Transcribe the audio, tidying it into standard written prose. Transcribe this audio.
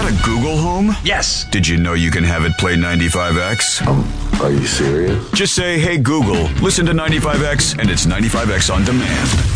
Got a Google Home? Yes. Did you know you can have it play 95X? Are you serious? Just say, hey Google, listen to 95X, and it's 95X on demand.